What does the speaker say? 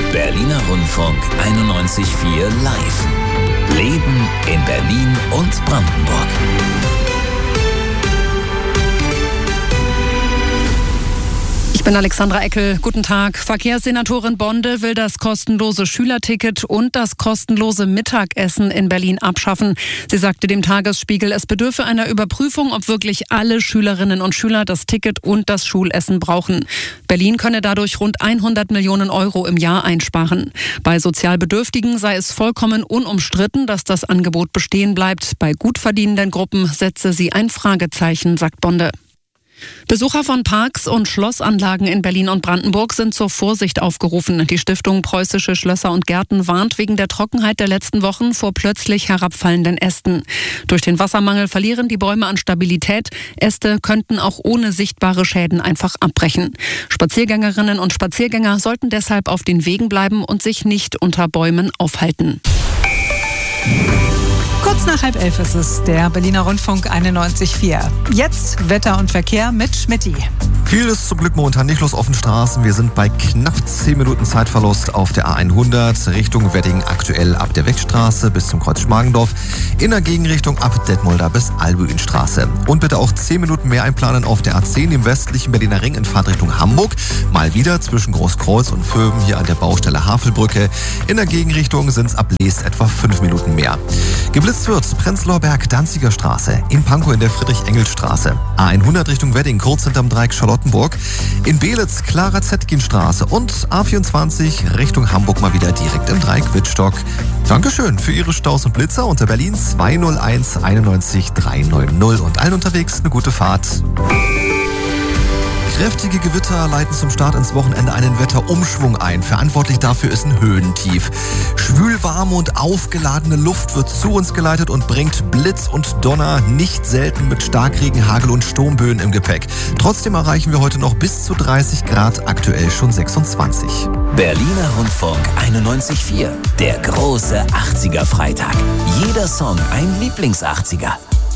Berliner Rundfunk 91.4 Live. Leben in Berlin und Brandenburg. Ich bin Alexandra Eckel. Guten Tag. Verkehrssenatorin Bonde will das kostenlose Schülerticket und das kostenlose Mittagessen in Berlin abschaffen. Sie sagte dem Tagesspiegel, es bedürfe einer Überprüfung, ob wirklich alle Schülerinnen und Schüler das Ticket und das Schulessen brauchen. Berlin könne dadurch rund 100 Millionen Euro im Jahr einsparen. Bei sozial Bedürftigen sei es vollkommen unumstritten, dass das Angebot bestehen bleibt. Bei gut verdienenden Gruppen setze sie ein Fragezeichen, sagt Bonde. Besucher von Parks und Schlossanlagen in Berlin und Brandenburg sind zur Vorsicht aufgerufen. Die Stiftung Preußische Schlösser und Gärten warnt wegen der Trockenheit der letzten Wochen vor plötzlich herabfallenden Ästen. Durch den Wassermangel verlieren die Bäume an Stabilität. Äste könnten auch ohne sichtbare Schäden einfach abbrechen. Spaziergängerinnen und Spaziergänger sollten deshalb auf den Wegen bleiben und sich nicht unter Bäumen aufhalten. Kurz nach 10:30 ist es, der Berliner Rundfunk 91.4. Jetzt Wetter und Verkehr mit Schmitty. Viel ist zum Glück momentan nicht los auf den Straßen. Wir sind bei knapp 10 Minuten Zeitverlust auf der A100 Richtung Wedding, aktuell ab der Weckstraße bis zum Kreuz Schmargendorf. In der Gegenrichtung ab Detmolder bis Albuinstraße. Und bitte auch 10 Minuten mehr einplanen auf der A10 im westlichen Berliner Ring in Fahrtrichtung Hamburg. Mal wieder zwischen Großkreuz und Vöben hier an der Baustelle Havelbrücke. In der Gegenrichtung sind es ab Leest etwa 5 Minuten mehr. Geblitzt wird Prenzlauer Berg, Danziger Straße, in Pankow in der Friedrich-Engels-Straße, A100 Richtung Wedding, kurz hinterm Dreieck Charlottenburg, in Beelitz Clara Zetkin-Straße und A24 Richtung Hamburg mal wieder direkt im Dreieck Wittstock. Dankeschön für Ihre Staus und Blitzer unter Berlin 201 91 390 und allen unterwegs eine gute Fahrt. Kräftige Gewitter leiten zum Start ins Wochenende einen Wetterumschwung ein. Verantwortlich dafür ist ein Höhentief. Schwülwarme und aufgeladene Luft wird zu uns geleitet und bringt Blitz und Donner, nicht selten mit Starkregen, Hagel und Sturmböen im Gepäck. Trotzdem erreichen wir heute noch bis zu 30 Grad, aktuell schon 26. Berliner Rundfunk 91.4. Der große 80er Freitag. Jeder Song ein Lieblings-80er.